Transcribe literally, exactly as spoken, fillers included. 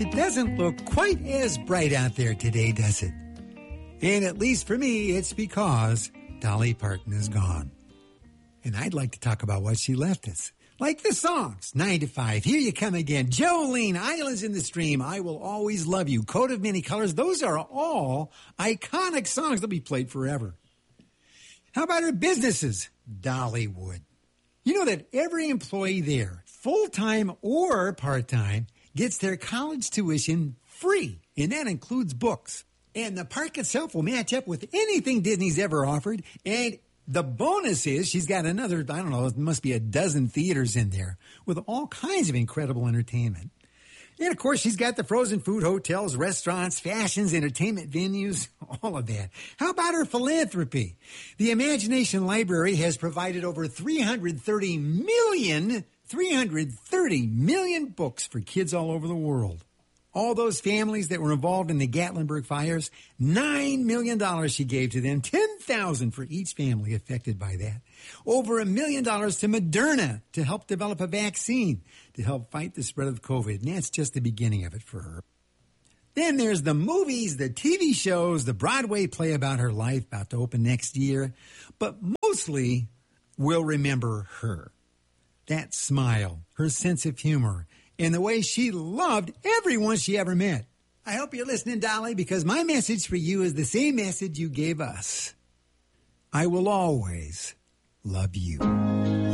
It doesn't look quite as bright out there today, does it? And at least for me, it's because Dolly Parton is gone. And I'd like to talk about what she left us. Like the songs, nine to five, Here You Come Again, Jolene, Islands in the Stream, I Will Always Love You, Coat of Many Colors. Those are all iconic songs that will be played forever. How about her businesses? Dollywood. You know that every employee there, full-time or part-time, gets their college tuition free, and that includes books. And the park itself will match up with anything Disney's ever offered, and the bonus is she's got another, I don't know, it must be a dozen theaters in there with all kinds of incredible entertainment. And, of course, she's got the frozen food, hotels, restaurants, fashions, entertainment venues, all of that. How about her philanthropy? The Imagination Library has provided over three hundred thirty million, three hundred thirty million books for kids all over the world. All those families that were involved in the Gatlinburg fires, nine million dollars she gave to them, ten thousand dollars for each family affected by that. Over a million dollars to Moderna to help develop a vaccine to help fight the spread of COVID. And that's just the beginning of it for her. Then there's the movies, the T V shows, the Broadway play about her life about to open next year. But mostly, we'll remember her. That smile, her sense of humor, and the way she loved everyone she ever met. I hope you're listening, Dolly, because my message for you is the same message you gave us. I will always love you.